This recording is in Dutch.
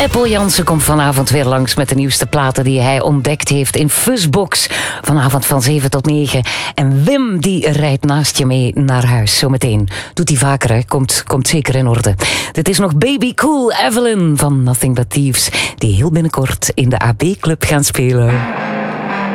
Eppo Jansen komt vanavond weer langs met de nieuwste platen die hij ontdekt heeft in Fuzzbox. Vanavond van 7 tot 9. En Wim die rijdt naast je mee naar huis. Zometeen. Doet hij vaker, hè? Komt zeker in orde. Dit is nog Baby Cool Evelyn van Nothing But Thieves, die heel binnenkort in de AB Club gaan spelen.